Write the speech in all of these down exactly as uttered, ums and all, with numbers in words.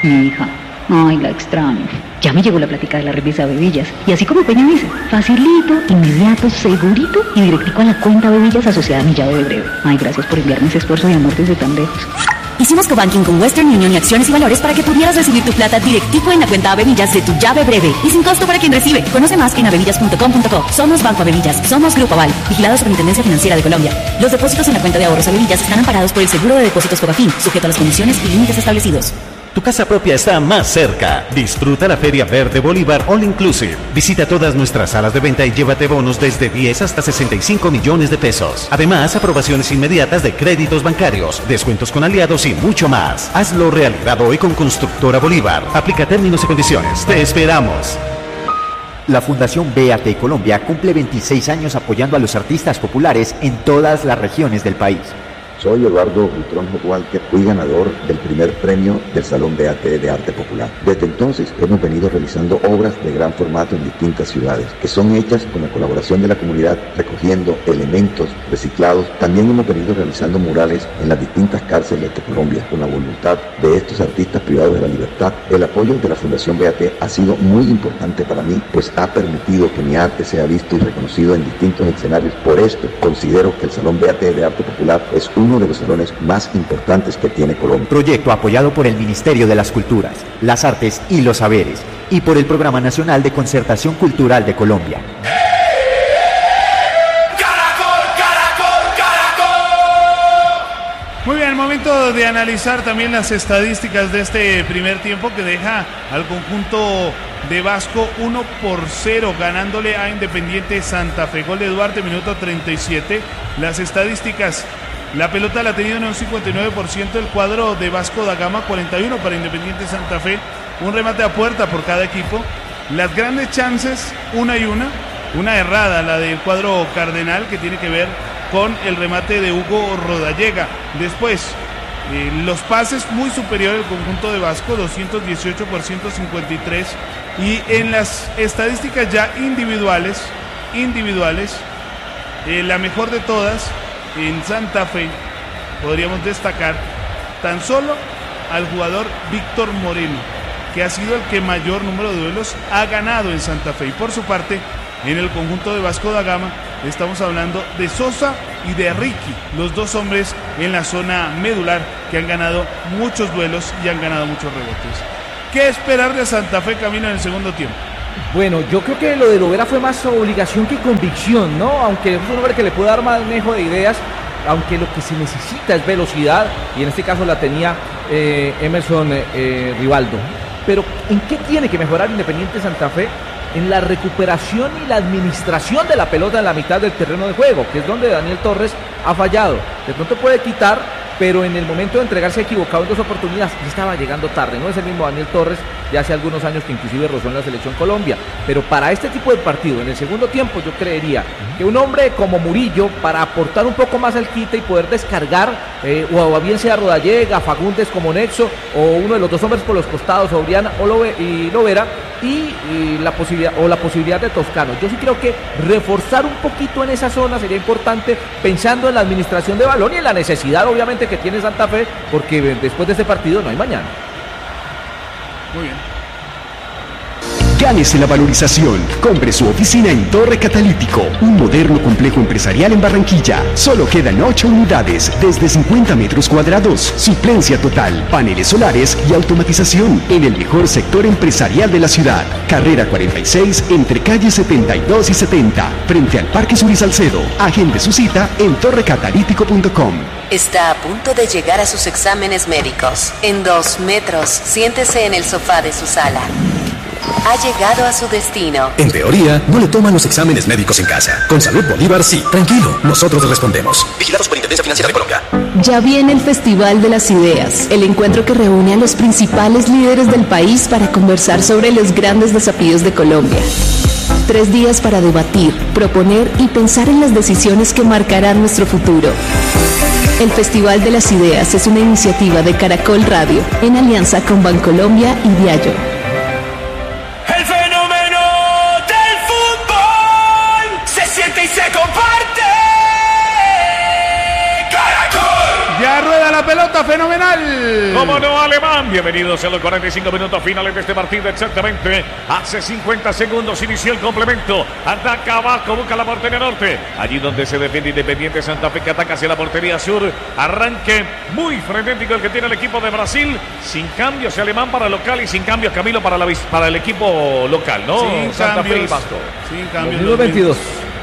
Mi hija, ay, la extraño. Ya me llegó la plática de la revista Bebillas. Y así como Peña dice, facilito, inmediato, segurito y directico a la cuenta Bebillas asociada a mi llave de breve. Ay, gracias por enviarme ese esfuerzo de amor desde tan lejos. Hicimos cobanking con Western Union y Acciones y Valores para que pudieras recibir tu plata directico en la cuenta Avevillas de tu llave breve y sin costo para quien recibe. Conoce más en avevillas punto com punto co. Somos Banco Avevillas, somos Grupo Aval, vigilado Superintendencia Financiera de Colombia. Los depósitos en la cuenta de ahorros Avevillas están amparados por el Seguro de Depósitos Fogafín, sujeto a las condiciones y límites establecidos. Tu casa propia está más cerca. Disfruta la Feria Verde Bolívar All Inclusive. Visita todas nuestras salas de venta y llévate bonos desde diez hasta sesenta y cinco millones de pesos. Además, aprobaciones inmediatas de créditos bancarios, descuentos con aliados y mucho más. Hazlo realidad hoy con Constructora Bolívar. Aplica términos y condiciones. Te esperamos. La Fundación B A T Colombia cumple veintiséis años apoyando a los artistas populares en todas las regiones del país. Soy Eduardo Buitronjo Walker, fui ganador del primer premio del Salón B A T de Arte Popular. Desde entonces hemos venido realizando obras de gran formato en distintas ciudades, que son hechas con la colaboración de la comunidad, recogiendo elementos reciclados. También hemos venido realizando murales en las distintas cárceles de Colombia, con la voluntad de estos artistas privados de la libertad. El apoyo de la Fundación B A T ha sido muy importante para mí, pues ha permitido que mi arte sea visto y reconocido en distintos escenarios. Por esto, considero que el Salón B A T de Arte Popular es uno de los salones más importantes que tiene Colombia. Proyecto apoyado por el Ministerio de las Culturas, las Artes y los Saberes y por el Programa Nacional de Concertación Cultural de Colombia. Muy bien, momento de analizar también las estadísticas de este primer tiempo que deja al conjunto de Vasco uno por cero ganándole a Independiente Santa Fe. Gol de Duarte, minuto treinta y siete. Las estadísticas: la pelota la ha tenido en un cincuenta y nueve por ciento el cuadro de Vasco da Gama, cuarenta y uno para Independiente Santa Fe, un remate a puerta por cada equipo. Las grandes chances, una y una, una errada, la del cuadro cardenal, que tiene que ver con el remate de Hugo Rodallega. Después, eh, los pases muy superior al conjunto de Vasco, doscientos dieciocho por ciento cincuenta y tres. Y en las estadísticas ya individuales, individuales, eh, la mejor de todas, en Santa Fe, podríamos destacar tan solo al jugador Víctor Moreno, que ha sido el que mayor número de duelos ha ganado en Santa Fe. Y por su parte, en el conjunto de Vasco da Gama, estamos hablando de Sosa y de Ricky, los dos hombres en la zona medular que han ganado muchos duelos y han ganado muchos rebotes. ¿Qué esperar de Santa Fe, Camilo, en el segundo tiempo? Bueno, yo creo que lo de Lovera fue más obligación que convicción, ¿no? Aunque es un hombre que le puede dar más manejo de ideas, aunque lo que se necesita es velocidad, y en este caso la tenía eh, Emerson eh, Rivaldo. Pero ¿en qué tiene que mejorar Independiente Santa Fe? En la recuperación y la administración de la pelota en la mitad del terreno de juego, que es donde Daniel Torres ha fallado. De pronto puede quitar, pero en el momento de entregarse equivocado en dos oportunidades, y estaba llegando tarde. No es el mismo Daniel Torres de hace algunos años que inclusive rozó en la selección Colombia. Pero para este tipo de partido, en el segundo tiempo, yo creería que un hombre como Murillo, para aportar un poco más al quite y poder descargar, eh, o bien sea Rodallega, Fagundes como nexo, o uno de los dos hombres por los costados, Obriana o Love, y Lovera, y, y la posibilidad o la posibilidad de Toscano. Yo sí creo que reforzar un poquito en esa zona sería importante, pensando en la administración de balón y en la necesidad obviamente que tiene Santa Fe, porque después de este partido no hay mañana. Muy bien. Gánese la valorización. Compre su oficina en Torre Catalítico, un moderno complejo empresarial en Barranquilla. Solo quedan ocho unidades desde cincuenta metros cuadrados. Suplencia total, paneles solares y automatización en el mejor sector empresarial de la ciudad. Carrera cuarenta y seis entre calles setenta y dos y setenta, frente al Parque Sur y Salcedo. Agende su cita en torre catalítico punto com. Está a punto de llegar a sus exámenes médicos. En dos metros, siéntese en el sofá de su sala. Ha llegado a su destino. En teoría, no le toman los exámenes médicos en casa. Con Salud Bolívar, sí. Tranquilo, nosotros le respondemos. Vigilados por Superintendencia Financiera de Colombia. Ya viene el Festival de las Ideas, el encuentro que reúne a los principales líderes del país para conversar sobre los grandes desafíos de Colombia. Tres días para debatir, proponer y pensar en las decisiones que marcarán nuestro futuro. El Festival de las Ideas es una iniciativa de Caracol Radio, en alianza con Bancolombia y Diallo. El fenómeno del fútbol se siente y se comparte. Caracol. Ya rueda la pelota. pelota fenomenal. Como no, Alemán. Bienvenidos a los cuarenta y cinco minutos finales de este partido. Exactamente hace cincuenta segundos inició el complemento. Ataca Vasco, busca la portería norte. Allí donde se defiende Independiente Santa Fe, que ataca hacia la portería sur. Arranque muy frenético el que tiene el equipo de Brasil. Sin cambios Alemán para local y sin cambios Camilo para, la, para el equipo local, ¿no? Sin Santa cambios, Fe y Vasco. Sin cambios. dos mil veintidós.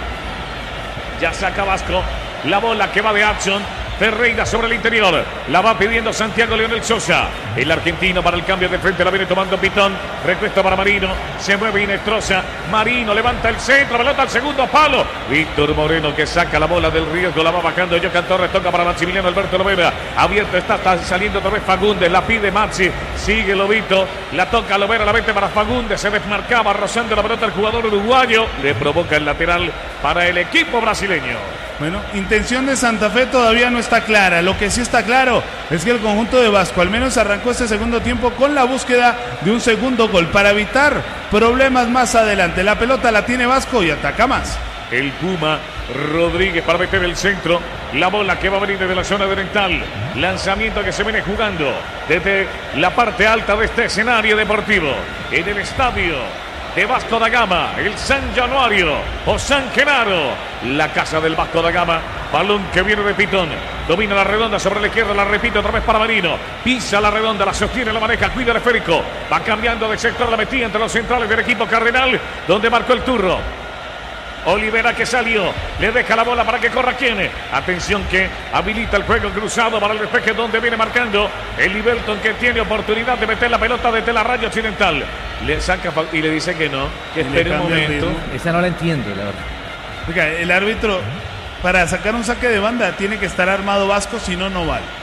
Ya saca Vasco. La bola que va de Action. Ferreira sobre el interior. La va pidiendo Santiago Leonel Sosa. El argentino para el cambio de frente. La viene tomando Pitón. Recuesta para Marino. Se mueve Inestrosa. Marino levanta el centro. Pelota al segundo palo. Víctor Moreno que saca la bola del riesgo. La va bajando Jocan Torres. Toca para Maximiliano Alberto Lovera. Abierto está, está saliendo otra vez Fagundes. La pide Maxi. Sigue Lobito. La toca Lovera. La vete para Fagundes. Se desmarcaba rozando la pelota el jugador uruguayo. Le provoca el lateral para el equipo brasileño. Bueno, intención de Santa Fe todavía no está clara. Lo que sí está claro es que el conjunto de Vasco al menos arrancó este segundo tiempo con la búsqueda de un segundo gol para evitar problemas más adelante. La pelota la tiene Vasco y ataca más. El Puma Rodríguez para meter el centro. La bola que va a venir desde la zona oriental. Lanzamiento que se viene jugando desde la parte alta de este escenario deportivo. En el estadio de Vasco da Gama, el San Januario o San Genaro, la casa del Vasco da Gama. Balón que viene de Pitón, domina la redonda sobre la izquierda, la repite otra vez para Marino, pisa la redonda, la sostiene, la maneja, cuida el esférico, va cambiando de sector, la metía entre los centrales del equipo cardenal, donde marcó el turro. Olivera que salió, le deja la bola para que corra quien. Atención que habilita el juego cruzado para el despeje donde viene marcando el Liberton, que tiene oportunidad de meter la pelota desde la raya occidental. Le saca y le dice que no, que espere un momento. Esa no la entiendo, la verdad. Oiga, el árbitro para sacar un saque de banda tiene que estar armado Vasco, si no, no vale.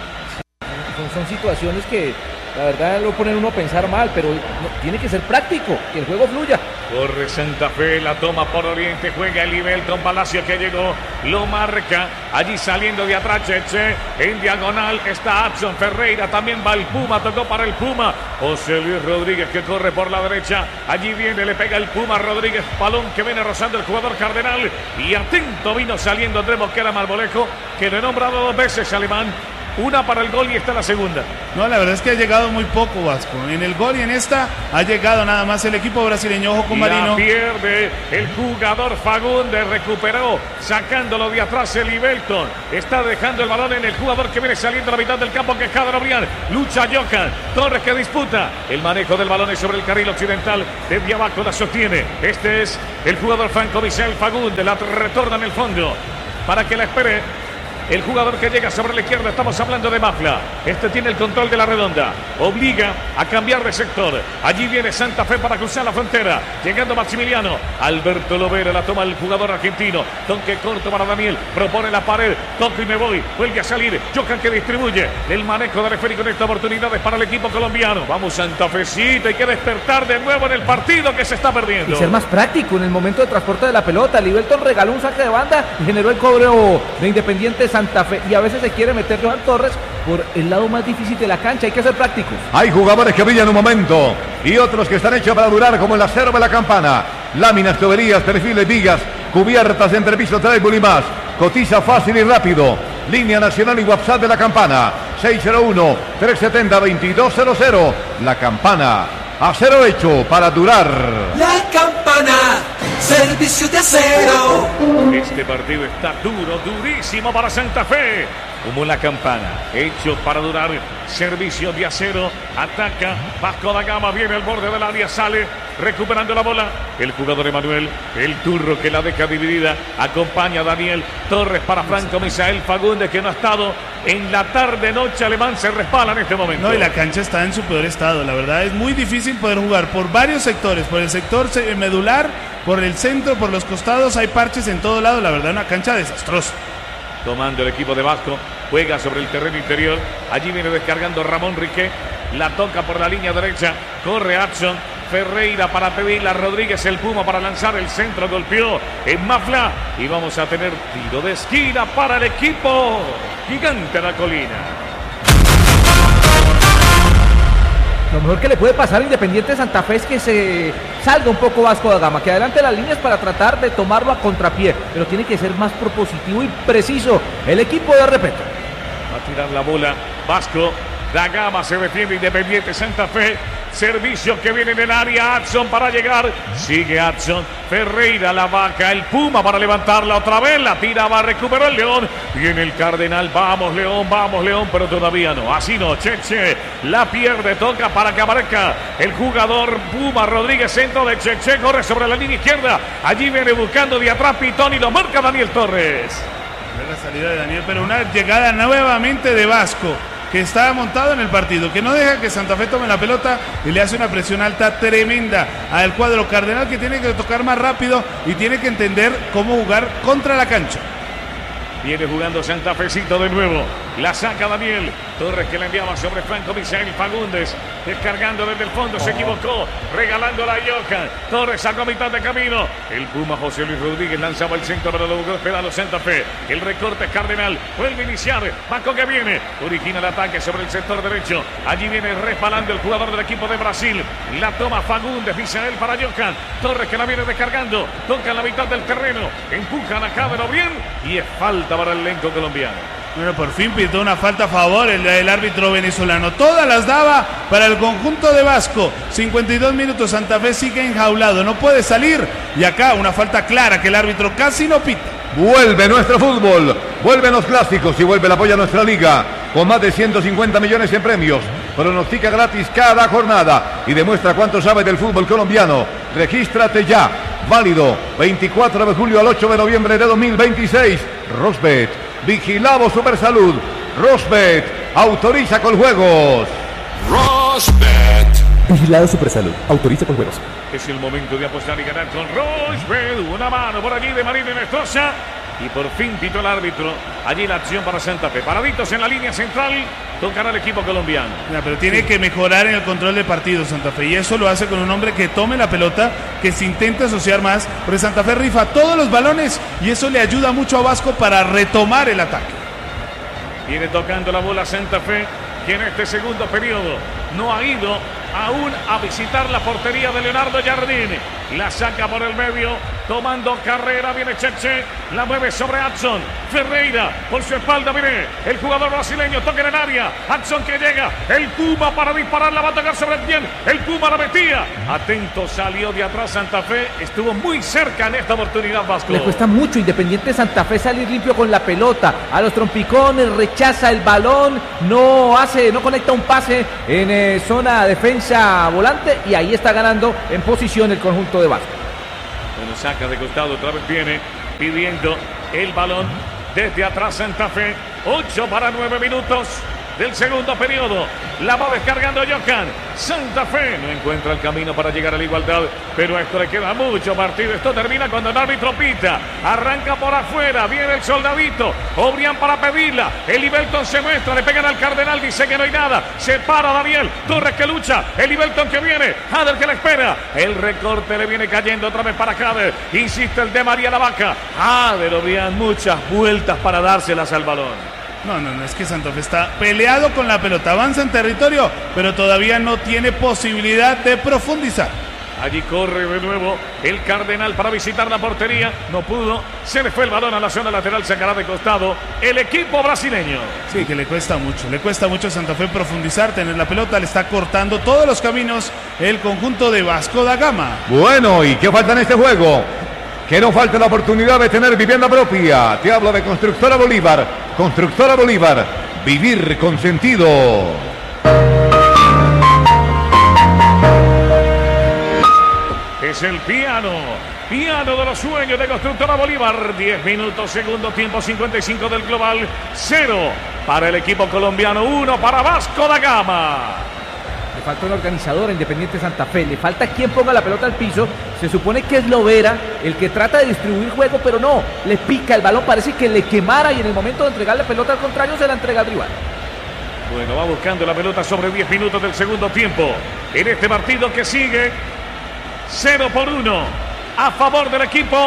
Son, son situaciones que la verdad lo ponen uno a pensar mal, pero no, tiene que ser práctico, que el juego fluya. Corre Santa Fe, la toma por Oriente, juega el Ibelton Palacio que llegó, lo marca, allí saliendo de atrás Cheche, en diagonal está Adson Ferreira, también va el Puma, tocó para el Puma, José Luis Rodríguez que corre por la derecha, allí viene, le pega el Puma Rodríguez, balón que viene rozando el jugador cardenal, y atento vino saliendo Andrés Mosquera Marmolejo, que lo he nombrado dos veces Alemán. Una para el gol y esta la segunda. No, la verdad es que ha llegado muy poco Vasco. En el gol y en esta ha llegado nada más el equipo brasileño. Ojo con Marino. La pierde el jugador Fagundes, recuperó, sacándolo de atrás el Ibelton. Está dejando el balón en el jugador que viene saliendo a la mitad del campo, que es Jader Obrián. Lucha Johan Torres que disputa. El manejo del balón es sobre el carril occidental. Desde abajo la sostiene. Este es el jugador Franco Michel Fagundes. La retorna en el fondo para que la espere el jugador que llega sobre la izquierda. Estamos hablando de Mafla. Este tiene el control de la redonda. Obliga a cambiar de sector. Allí viene Santa Fe para cruzar la frontera. Llegando Maximiliano. Alberto Lovera la toma el jugador argentino. Toque corto para Daniel. Propone la pared. Toco y me voy. Vuelve a salir. Johan que distribuye. El manejo del esférico en esta oportunidad es para el equipo colombiano. Vamos Santa Fecita. Hay que despertar de nuevo en el partido que se está perdiendo. Y ser más práctico en el momento de transporte de la pelota. Liberton regaló un saque de banda y generó el cobro de Independiente Santa Fe, y a veces se quiere meter Johan Torres por el lado más difícil de la cancha. Hay que ser prácticos. Hay jugadores que brillan un momento y otros que están hechos para durar, como el acero de la campana. Láminas, tuberías, perfiles, vigas, cubiertas entre piso, trébol y más. Cotiza fácil y rápido. Línea nacional y WhatsApp de la campana seis cero uno, tres siete cero, dos dos cero cero. La Campana, acero hecho para durar. La Campana, servicio de acero. Este partido está duro, durísimo para Santa Fe. Como La Campana, hecho para durar, servicio de acero, ataca, Vasco da Gama, viene al borde del área, sale, recuperando la bola, el jugador Emanuel, el turro que la deja dividida, acompaña a Daniel Torres para Franco Misael Fagundes, que no ha estado en la tarde-noche, Alemán se respala en este momento. No, y la cancha está en su peor estado, la verdad es muy difícil poder jugar por varios sectores, por el sector medular, por el centro, por los costados, hay parches en todo lado, la verdad una cancha desastrosa. Tomando el equipo de Vasco, juega sobre el terreno interior, allí viene descargando Ramón Riquet, la toca por la línea derecha, corre Adson Ferreira para pedirla a Rodríguez, el Puma para lanzar el centro, golpeó en Mafla y vamos a tener tiro de esquina para el equipo Gigante de la Colina. Lo mejor que le puede pasar a Independiente Santa Fe es que se salga un poco Vasco da Gama, que adelante las líneas para tratar de tomarlo a contrapié, pero tiene que ser más propositivo y preciso el equipo de Repeto. Va a tirar la bola Vasco da Gama, se defiende Independiente Santa Fe. Servicio que viene en el área, Adson para llegar, sigue Adson, Ferreira, la vaca, el Puma para levantarla otra vez, la tira, va, recuperó el León, viene el Cardenal, vamos León, vamos León, pero todavía no, así no, Cheche, la pierde, toca para que aparezca el jugador Puma Rodríguez, centro de Cheche, corre sobre la línea izquierda, allí viene buscando de atrás Pitón y lo marca Daniel Torres. La salida de Daniel, pero una llegada nuevamente de Vasco, que está montado en el partido, que no deja que Santa Fe tome la pelota y le hace una presión alta tremenda al cuadro cardenal, que tiene que tocar más rápido y tiene que entender cómo jugar contra la cancha. Viene jugando Santa Fecito de nuevo. La saca Daniel Torres, que la enviaba sobre Franco Misael Fagundes. Descargando desde el fondo, se equivocó. Regalándola a Johan. Torres sacó a mitad de camino. El Puma José Luis Rodríguez lanzaba el centro, pero lo logró esperar Santa Fe. El recorte es Cardenal. Vuelve a iniciar. Vasco que viene. Origina el ataque sobre el sector derecho. Allí viene respalando el jugador del equipo de Brasil. La toma Fagundes. Misael para Johan. Torres, que la viene descargando. Toca en la mitad del terreno. Empujan a Cámara bien. Y es falta para el elenco colombiano. Bueno, por fin pitó una falta a favor el, el árbitro venezolano. Todas las daba para el conjunto de Vasco. cincuenta y dos minutos, Santa Fe sigue enjaulado, no puede salir. Y acá una falta clara que el árbitro casi no pita. Vuelve nuestro fútbol, vuelven los clásicos y vuelve el apoyo a nuestra liga. Con más de ciento cincuenta millones en premios. Pronostica gratis cada jornada y demuestra cuánto sabe del fútbol colombiano. Regístrate ya. Válido veinticuatro de julio al ocho de noviembre de dos mil veintiséis. Rosbet, vigilado Supersalud. Rosbet, autoriza con juegos. Rosbet. Vigilado Supersalud, autoriza con juegos. Es el momento de apostar y ganar con Rosbet. Una mano por allí de Marín Inestrosa. Y por fin pitó el árbitro. Allí la acción para Santa Fe. Paraditos en la línea central. Tocará al equipo colombiano. Ya, pero tiene sí. que mejorar en el control de partido Santa Fe. Y eso lo hace con un hombre que tome la pelota, que se intente asociar más. Porque Santa Fe rifa todos los balones. Y eso le ayuda mucho a Vasco para retomar el ataque. Viene tocando la bola Santa Fe, que en este segundo periodo no ha ido aún a visitar la portería de Leonardo Jardín. La saca por el medio, tomando carrera, viene Cheche, la mueve sobre Adson, Ferreira, por su espalda viene el jugador brasileño, toca en el área, Adson que llega, el Puma para disparar, la va a tocar sobre el bien, el Puma la metía, atento, salió de atrás Santa Fe, estuvo muy cerca en esta oportunidad Vasco. Le cuesta mucho Independiente Santa Fe salir limpio con la pelota, a los trompicones, rechaza el balón, no hace, no conecta un pase en eh, zona defensa volante y ahí está ganando en posición el conjunto de Vasco. Bueno, saca de costado, otra vez viene pidiendo el balón desde atrás Santa Fe. ocho para nueve minutos del segundo periodo. La va descargando Johan. Santa Fe no encuentra el camino para llegar a la igualdad, pero a esto le queda mucho partido. Esto termina cuando el árbitro pita. Arranca por afuera, viene el soldadito. Obrián para pedirla. El Ibelton se muestra, le pegan al Cardenal, dice que no hay nada. Se para Daniel Torres que lucha. El Ibelton que viene. Jader que la espera. El recorte le viene cayendo otra vez para Jader. Insiste el de María la Vaca. Jader, Obrián, muchas vueltas para dárselas al balón. No, no, no, es que Santa Fe está peleado con la pelota, avanza en territorio, pero todavía no tiene posibilidad de profundizar. Allí corre de nuevo el Cardenal para visitar la portería, no pudo, se le fue el balón a la zona lateral, sacará de costado el equipo brasileño. Sí, que le cuesta mucho, le cuesta mucho a Santa Fe profundizar, tener la pelota, le está cortando todos los caminos el conjunto de Vasco da Gama. Bueno, ¿y qué falta en este juego? Que no falte la oportunidad de tener vivienda propia. Te hablo de Constructora Bolívar. Constructora Bolívar. Vivir con sentido. Es el piano. Piano de los sueños de Constructora Bolívar. diez minutos, segundo tiempo, cincuenta y cinco del global. cero para el equipo colombiano, uno para Vasco da Gama. Le falta un organizador a Independiente Santa Fe, le falta quien ponga la pelota al piso. Se supone que es Lovera el que trata de distribuir juego, pero no, le pica el balón, parece que le quemara y en el momento de entregar la pelota al contrario se la entrega al rival. Bueno, va buscando la pelota sobre diez minutos del segundo tiempo. En este partido que sigue, cero por uno a favor del equipo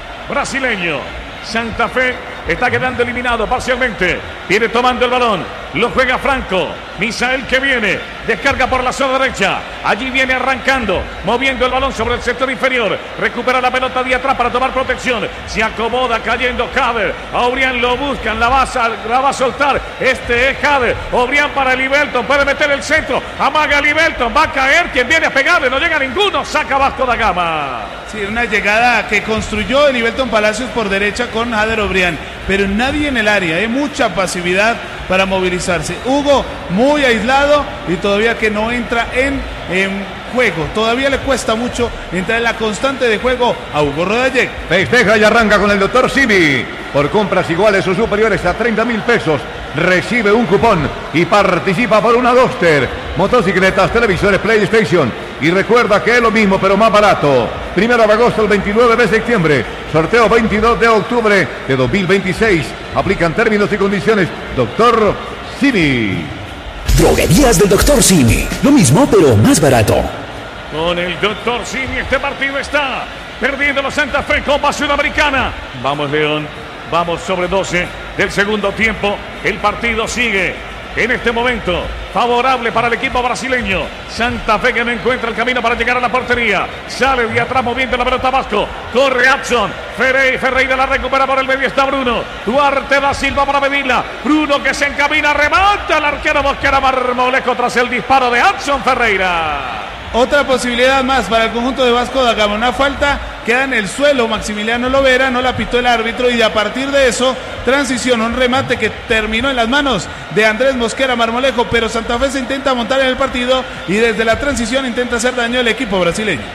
brasileño. Santa Fe está quedando eliminado parcialmente. Viene tomando el balón. Lo juega Franco. Misael que viene. Descarga por la zona derecha. Allí viene arrancando. Moviendo el balón sobre el sector inferior. Recupera la pelota de atrás para tomar protección. Se acomoda cayendo Jader. Obrián lo buscan. La va, a, la va a soltar. Este es Jader. Obrián para Libelton. Puede meter el centro. Amaga Libelton. Va a caer. Quien viene a pegarle. No llega ninguno. Saca Vasco da Gama. Sí, una llegada que construyó Libelton Palacios por derecha con Jader Obrián. Pero nadie en el área. Hay mucha pasividad para movilizarse. Hugo muy aislado y todavía que no entra en, en juego. Todavía le cuesta mucho entrar en la constante de juego a Hugo Rodallega. Festeja y arranca con el doctor Simi. Por compras iguales o superiores a treinta mil pesos, recibe un cupón y participa por una Duster, motocicletas, televisores, PlayStation. Y recuerda que es lo mismo pero más barato. Primero de agosto al veintinueve de septiembre. Sorteo veintidós de octubre de dos mil veintiséis. Aplican términos y condiciones. Doctor Simi. Droguerías del doctor Simi. Lo mismo pero más barato. Con el doctor Simi este partido está perdiendo los Santa Fe, Copa Sudamericana. Vamos León, vamos sobre doce del segundo tiempo. El partido sigue en este momento favorable para el equipo brasileño. Santa Fe que no encuentra el camino para llegar a la portería. Sale de atrás moviendo la pelota Vasco. Corre Adson. Ferreira, Ferreira la recupera por el medio. Está Bruno. Duarte da Silva para medirla. Bruno que se encamina. Remata el arquero Mosquera Marmolejo tras el disparo de Adson Ferreira. Otra posibilidad más para el conjunto de Vasco da Gama. Una falta queda en el suelo. Maximiliano Lovera no la pitó el árbitro y a partir de eso, transición, un remate que terminó en las manos de Andrés Mosquera Marmolejo, pero Santa Fe se intenta montar en el partido y desde la transición intenta hacer daño al equipo brasileño.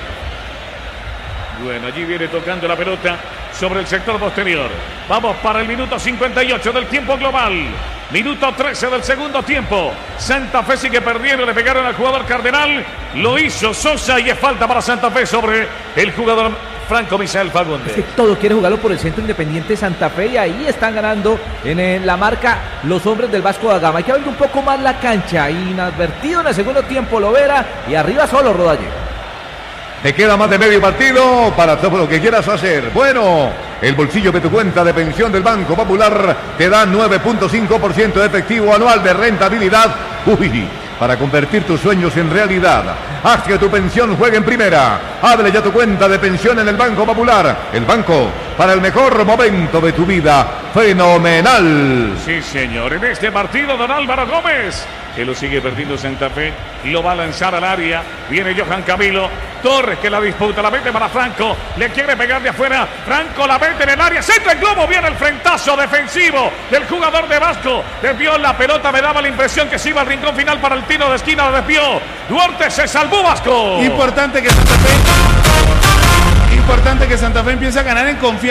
Bueno, allí viene tocando la pelota sobre el sector posterior. Vamos para el minuto cincuenta y ocho del tiempo global. Minuto trece del segundo tiempo. Santa Fe sigue perdiendo. Le pegaron al jugador Cardenal. Lo hizo Sosa y es falta para Santa Fe sobre el jugador Franco Misael Fagundes. Es que todo quiere jugarlo por el centro Independiente Santa Fe y ahí están ganando en eh, la marca los hombres del Vasco da Gama. Hay que abrir un poco más la cancha. Inadvertido en el segundo tiempo Lovera y arriba solo Rodallega. Te queda más de medio partido para todo lo que quieras hacer. Bueno, el bolsillo de tu cuenta de pensión del Banco Popular te da nueve punto cinco por ciento de efectivo anual de rentabilidad. Uy, para convertir tus sueños en realidad. Haz que tu pensión juegue en primera. Abre ya tu cuenta de pensión en el Banco Popular. El banco para el mejor momento de tu vida. Fenomenal. Sí, señor. En este partido, don Álvaro Gómez, que lo sigue perdiendo Santa Fe, lo va a lanzar al área. Viene Johan Camilo Torres que la disputa, la mete para Franco, le quiere pegar de afuera. Franco la mete en el área, centra el globo, viene el frentazo defensivo del jugador de Vasco. Desvió la pelota, me daba la impresión que se iba al rincón final para el tiro de esquina, lo desvió. Duarte se salvó Vasco. Importante que Santa Fe, importante que Santa Fe empiece a ganar en confianza.